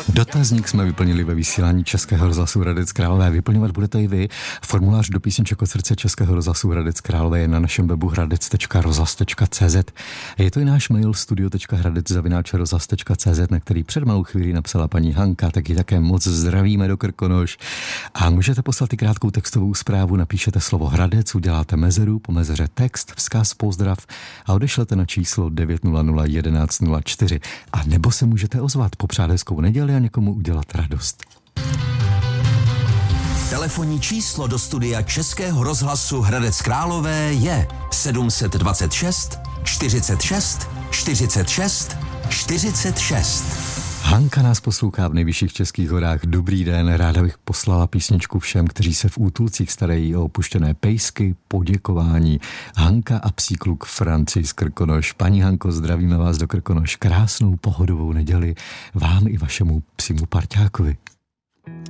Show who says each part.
Speaker 1: Dotazník jsme vyplnili ve vysílání Českého rozhlasu Hradec Králové. Vyplňovat budete i vy. Formulář do písniček od srdce Českého rozhlasu Hradec Králové je na našem webu hradec.rozhlas.cz. Je to i náš mail studio.hradec@rozhlas.cz, na který před malou chvíli napsala paní Hanka, tak ji také moc zdravíme do Krkonoš. A můžete poslat i krátkou textovou zprávu, napíšete slovo Hradec, uděláte mezeru, po mezeře text, vzkaz, pozdrav a odešlete na číslo 900 11 04. A nebo se můžete ozvat, popřát hezkou neděli a někomu udělat radost.
Speaker 2: Telefonní číslo do studia Českého rozhlasu Hradec Králové je 726 46 46 46.
Speaker 1: Hanka nás poslouchá v nejvyšších českých horách. Dobrý den, ráda bych poslala písničku všem, kteří se v útulcích starají o opuštěné pejsky, poděkování. Hanka a psí kluk Franci z Krkonoš. Paní Hanko, zdravíme vás do Krkonoš. Krásnou pohodovou neděli vám i vašemu psímu parťákovi.